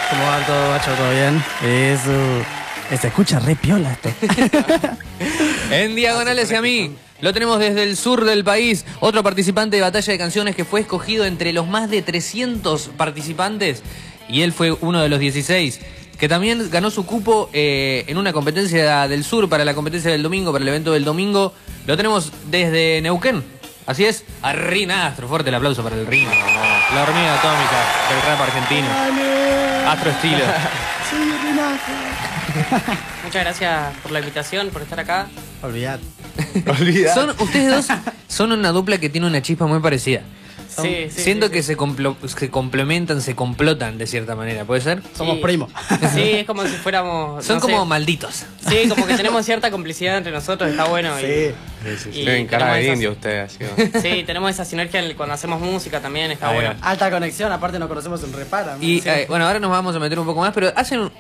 ¿Cómo va todo, bacho? ¿Todo bien? Eso. Se escucha re piola esto. En Diagonales y a mí, lo tenemos desde el sur del país. Otro participante de Batalla de Canciones que fue escogido entre los más de 300 participantes. Y él fue uno de los 16. Que también ganó su cupo en una competencia del sur para la competencia del domingo, para el evento del domingo. Lo tenemos desde Neuquén. Así es, a Rin Astro. Fuerte el aplauso para el Rin. La hormiga atómica del rap argentino. Astro estilo. Sí, Rin Astro. Muchas gracias por la invitación, por estar acá. Olvidate. Ustedes dos son una dupla que tiene una chispa muy parecida. Sí, Siento que se complementan, se complotan de cierta manera, ¿puede ser? Somos primos. Sí, es como si fuéramos... Son no como sé. malditos. Sí, como que tenemos cierta complicidad entre nosotros, está bueno. Sí. Y Tienen cara de tenemos indio ustedes, así. Sí, tenemos esa sinergia cuando hacemos música también, está Ahí bueno. va. Alta conexión, aparte nos conocemos en Repara. Y Sí. bueno, ahora nos vamos a meter un poco más, pero hacen,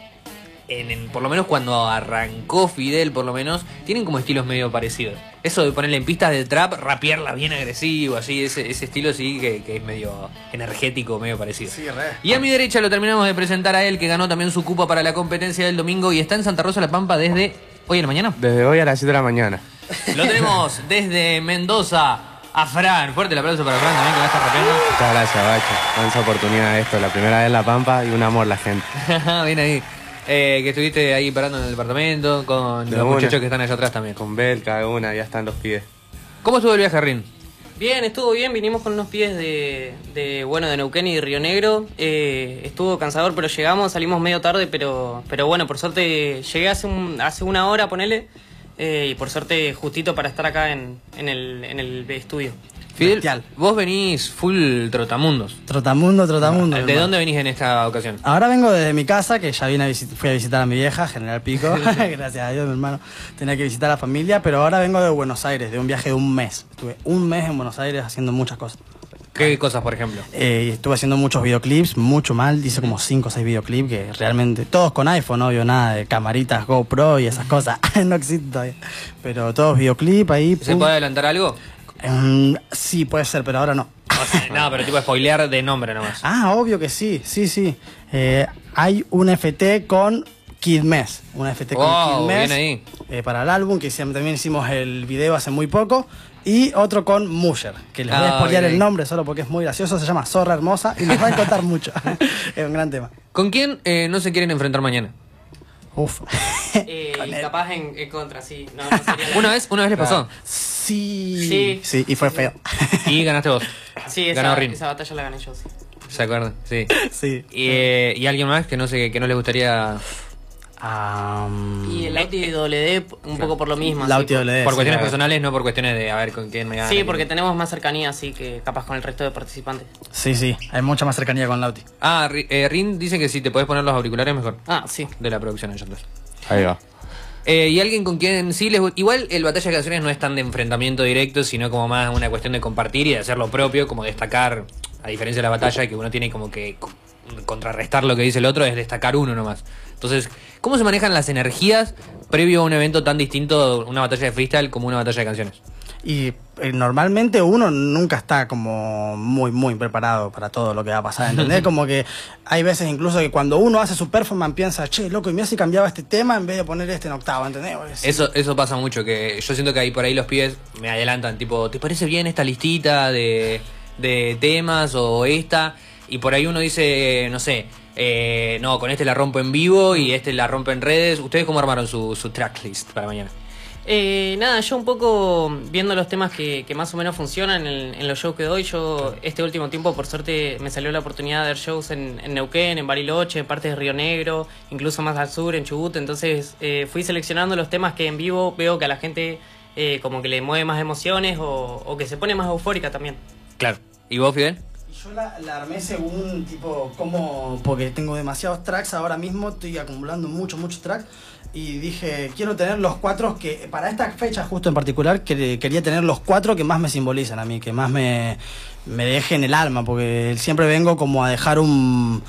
por lo menos cuando arrancó Fidel, por lo menos, tienen como estilos medio parecidos. Eso de ponerle en pistas de trap, rapearla bien agresivo, así, ese estilo sí que es medio energético, medio parecido. Sí, re. Y a mi derecha lo terminamos de presentar a él, que ganó también su cupo para la competencia del domingo y está en Santa Rosa La Pampa desde hoy en la mañana. Desde hoy a las 7 de la mañana. Lo tenemos desde Mendoza a Fran. Fuerte el aplauso para Fran también, que va a estar rapeando. Muchas gracias, Bacho. Danza oportunidad esto. La primera vez en La Pampa y un amor la gente. Bien ahí. Que estuviste ahí parando en el departamento con De los una. muchachos que están allá atrás también. Con Bel, cada una, ya están los pies. ¿Cómo estuvo el viaje, Rin? Bien, estuvo bien, vinimos con unos pies de Neuquén y de Río Negro. Estuvo cansador, pero llegamos, salimos medio tarde, pero bueno, por suerte llegué hace una hora, ponele, y por suerte justito para estar acá en el estudio. Fidel, Bestial. vos venís full trotamundos. Trotamundo. ¿De hermano. dónde venís en esta ocasión? Ahora vengo desde mi casa, que ya fui a visitar a mi vieja, General Pico. Gracias a Dios, mi hermano. Tenía que visitar a la familia, pero ahora vengo de Buenos Aires, de un viaje de un mes. Estuve un mes en Buenos Aires haciendo muchas cosas. ¿Qué cosas, por ejemplo? Estuve haciendo muchos videoclips, mucho mal. Hice como 5 o 6 videoclips que realmente, todos con iPhone, obvio, nada de camaritas GoPro y esas cosas. No existen todavía. Pero todos videoclips ahí. ¿Se pum. puede adelantar algo? Sí, puede ser, pero ahora no. No, pero tipo spoilear de nombre nomás. Ah, obvio que sí, sí. Hay un FT con Kid Mess. Un FT con Wow, Kid Mess. bien ahí. Para el álbum, que también hicimos el video hace muy poco. Y otro con Musher, que les voy a spoilear bien el ahí. nombre solo porque es muy gracioso. Se llama Zorra Hermosa y nos va a contar mucho. Es un gran tema. ¿Con quién no se quieren enfrentar mañana? Uf. Con él. Capaz en contra, sí. No sería la- Una vez les pasó. Sí, y fue feo. Y ganaste vos. Sí, Ganó Rin. esa batalla la gané yo, sí. ¿Se acuerdan? Sí. Sí. Y alguien más que no les gustaría. Y el Lauti y WD un poco por lo mismo. así, Lauti WD. Por cuestiones claro. personales, no por cuestiones de a ver con quién me gana. Sí, porque tenemos más cercanía, así que capaz con el resto de participantes. Sí, hay mucha más cercanía con Lauti. Rin dice que si te podés poner los auriculares mejor. Ah, sí. De la producción de nosotros. Ahí va. Y alguien con quien sí les... Igual el Batalla de Canciones no es tan de enfrentamiento directo, sino como más una cuestión de compartir y de hacer lo propio, como destacar, a diferencia de la batalla, que uno tiene como que contrarrestar lo que dice el otro, es destacar uno nomás. Entonces, ¿cómo se manejan las energías previo a un evento tan distinto, una batalla de freestyle, como una batalla de canciones? Y normalmente uno nunca está como muy preparado para todo lo que va a pasar, ¿entendés? Como que hay veces incluso que cuando uno hace su performance piensa, che, loco, y mira si cambiaba este tema en vez de poner este en octavo, ¿entendés? Eso pasa mucho, que yo siento que ahí por ahí los pibes me adelantan, tipo, ¿te parece bien esta listita de temas o esta? Y por ahí uno dice, no sé, no, con este la rompo en vivo y este la rompo en redes. ¿Ustedes cómo armaron su tracklist para mañana? Nada, yo un poco viendo los temas que más o menos funcionan en los shows que doy. Yo este último tiempo, por suerte, me salió la oportunidad de dar shows en Neuquén, en Bariloche, en partes de Río Negro, incluso más al sur, en Chubut. Entonces fui seleccionando los temas que en vivo veo que a la gente como que le mueve más emociones o que se pone más eufórica también. Claro. ¿Y vos, Fidel? Yo la armé según, tipo, como... Porque tengo demasiados tracks ahora mismo, estoy acumulando muchos tracks. Y dije, quiero tener los 4 que... Para esta fecha justo en particular, quería tener los 4 que más me simbolizan a mí, que más me dejen el alma, porque siempre vengo como a dejar un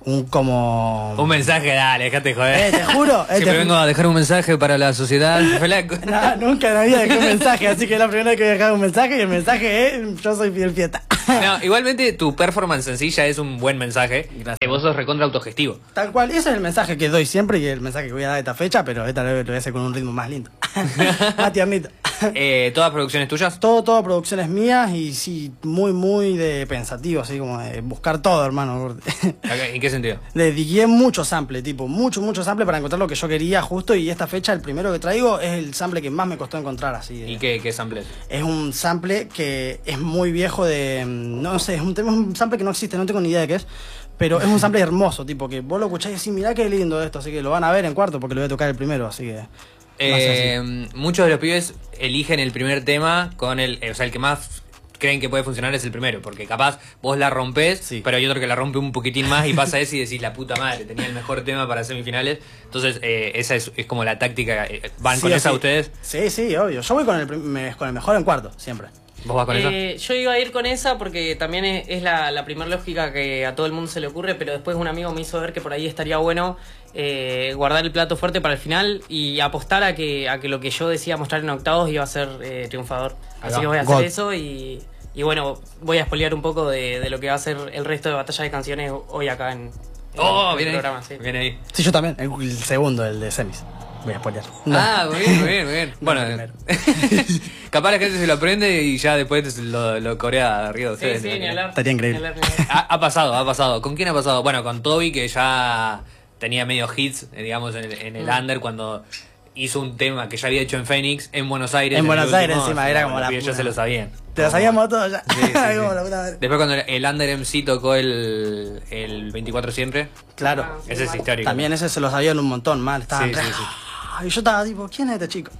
mensaje, dale, dejate joder. te juro. Siempre vengo a dejar un mensaje para la sociedad. No, nunca en la vida dejé un mensaje, así que es la primera vez que voy a dejar un mensaje y el mensaje es, yo soy Fidel Fiesta. No, igualmente tu performance sencilla es un buen mensaje. Gracias. Que vos sos recontra autogestivo. Tal cual, ese es el mensaje que doy siempre y el mensaje que voy a dar esta fecha, pero esta vez lo voy a hacer con un ritmo más lindo. Más tiernito. ¿Todas producciones tuyas? Todo producciones mías y sí, muy de pensativo, así como de buscar todo, hermano. ¿En qué sentido? Le digué mucho sample, tipo, mucho sample para encontrar lo que yo quería justo y esta fecha el primero que traigo es el sample que más me costó encontrar, así. ¿Y qué sample es? Es un sample que es muy viejo de... No sé, es un sample que no existe, no tengo ni idea de qué es, pero es un sample hermoso, tipo, que vos lo escuchás y decís, mirá qué lindo esto, así que lo van a ver en cuarto porque lo voy a tocar el primero, así que... Muchos de los pibes eligen el primer tema con el que más creen que puede funcionar es el primero, porque capaz vos la rompés, Sí. pero hay otro que la rompe un poquitín más y pasa ese y decís, la puta madre, tenía el mejor tema para semifinales. Entonces, esa es como la táctica. ¿Van Sí con o esa sí. ustedes? Sí, obvio. Yo voy con el mejor en cuarto, siempre. ¿Vos vas con esa? Yo iba a ir con esa porque también es la primera lógica que a todo el mundo se le ocurre, pero después un amigo me hizo ver que por ahí estaría bueno guardar el plato fuerte para el final y apostar a que lo que yo decía mostrar en octavos iba a ser triunfador. Ahí Así va. que voy a hacer God. eso y bueno, voy a spoilear un poco de lo que va a ser el resto de Batalla de Canciones hoy acá en el Viene programa. ahí. Sí. Viene ahí. Sí, yo también. El segundo, el de semis. Voy a spoilear. No. Muy bien. Bueno, primero. capaz la gente se lo aprende y ya después lo corea arriba de Sí, ustedes. sí, ni hablar. Estaría increíble. Ni hablar, ni hablar. Ha pasado. ¿Con quién ha pasado? Bueno, con Toby, que ya tenía medio hits, digamos, en el under cuando hizo un tema que ya había hecho en Phoenix, en Buenos Aires. En el Buenos Aires, último, encima, era como los la pibes ya puta. se lo sabían. Te lo sabíamos todos ya. Sí. Como la puta madre. Después cuando el Under MC tocó el 24 siempre, Claro. Ah, sí, ese es mal. histórico. También ese se lo sabían un montón, mal. Estaban Sí, re- sí, sí. Y yo estaba tipo, ¿quién es este chico?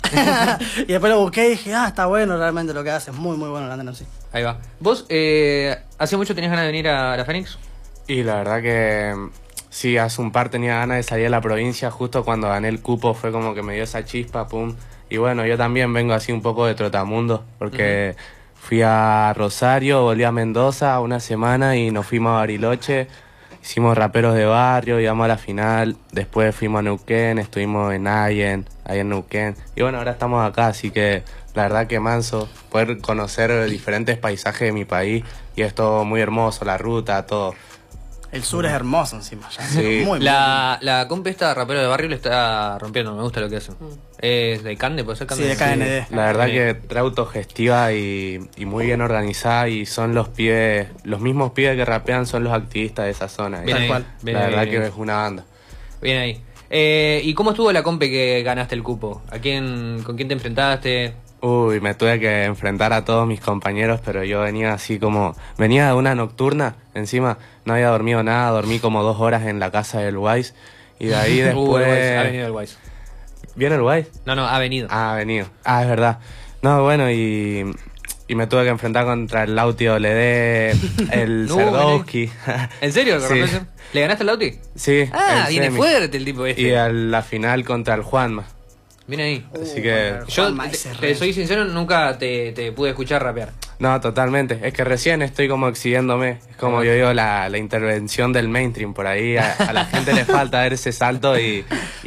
Y después lo busqué y dije, está bueno realmente lo que hace. Es muy bueno el Under MC. Ahí va. ¿Vos hace mucho tenías ganas de venir a la Phoenix? Y la verdad que sí, hace un par tenía ganas de salir a la provincia. Justo cuando gané el cupo fue como que me dio esa chispa, pum. Y bueno, yo también vengo así un poco de trotamundo, porque fui a Rosario, volví a Mendoza una semana y nos fuimos a Bariloche. Hicimos raperos de barrio, llegamos a la final. Después fuimos a Neuquén, estuvimos en Allen, ahí en Neuquén. Y bueno, ahora estamos acá, así que la verdad que manso, poder conocer diferentes paisajes de mi país. Y es todo muy hermoso, la ruta, todo. El sur es hermoso encima. Ya. Sí. Muy La comp esta rapero de barrio le está rompiendo, me gusta lo que hacen. ¿Es de Cande? ¿Puede ser Cande? Sí, de KND. La verdad que re autogestiva y muy bien organizada, y son los mismos pibes que rapean son los activistas de esa zona. Bien Tal ahí, cual. bien La ahí, verdad bien que ahí. es una banda. Bien ahí. ¿Y cómo estuvo la compe que ganaste el cupo? ¿Con quién te enfrentaste? Uy, me tuve que enfrentar a todos mis compañeros, pero yo venía así como... Venía de una nocturna, encima no había dormido nada, dormí como 2 horas en la casa del Wise, y de ahí El Wise, ha después... venido el Wise. ¿Viene el Wise? No, ha venido. Ah, ha venido. Ah, es verdad. No, bueno, y me tuve que enfrentar contra el Lauti OLD, el No, Cerdowski. ¿En serio? Sí. ¿Le ganaste al Lauti? Sí. Ah, en viene semi. fuerte el tipo este. Y a la final contra el Juanma. Viene ahí. Así que... Yo, Juanma, te, ese te re. soy sincero, nunca te pude escuchar rapear. No, totalmente. Es que recién estoy como exhibiéndome. Es como yo digo, la intervención del mainstream por ahí. A la gente le falta ver ese salto y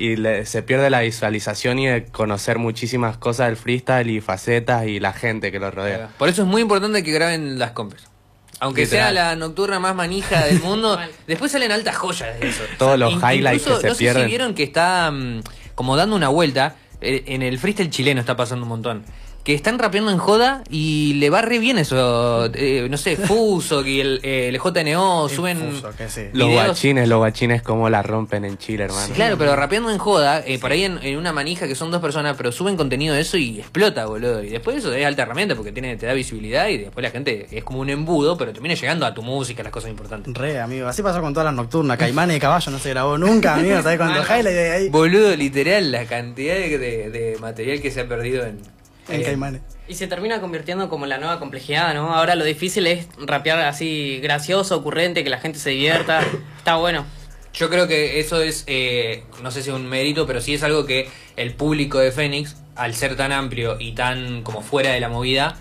se pierde la visualización y de conocer muchísimas cosas del freestyle y facetas y la gente que lo rodea. Por eso es muy importante que graben las compes. Aunque Literal. sea la nocturna más manija del mundo, después salen altas joyas de eso. Todos los highlights incluso, que se no sé pierden. si vieron que está como dando una vuelta, en el freestyle chileno está pasando un montón. Que están rapeando en joda y le va re bien eso. No sé, Fuso y el JNO suben Fuso, que sí. Los videos. guachines como la rompen en Chile, hermano. Sí, claro, pero rapeando en joda, por ahí en una manija que son 2 personas, pero suben contenido de eso y explota, boludo. Y después eso es alta herramienta porque te da visibilidad y después la gente es como un embudo, pero termina llegando a tu música, las cosas importantes. Re, amigo. Así pasó con todas las nocturnas. Caimanes y Caballo no se grabó nunca, amigo. ¿Sabes cuánto highlight de ahí? Boludo, literal, la cantidad de material que se ha perdido en Caimanes. Y se termina convirtiendo como en la nueva complejidad, ¿no? Ahora lo difícil es rapear así gracioso, ocurrente, que la gente se divierta. Está bueno. Yo creo que eso es, no sé si un mérito, pero sí es algo que el público de Phoenix, al ser tan amplio y tan como fuera de la movida,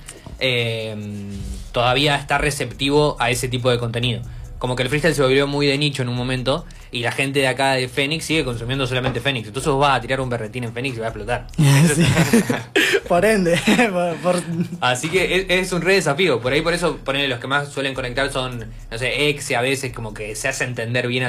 todavía está receptivo a ese tipo de contenido. Como que el freestyle se volvió muy de nicho en un momento y la gente de acá de Phoenix sigue consumiendo solamente Phoenix. Entonces vos vas a tirar un berretín en Phoenix y va a explotar. Sí. Por ende, Así que es un re desafío. Por ahí, por eso, ponele, los que más suelen conectar son, no sé, ex, y a veces como que se hace entender bien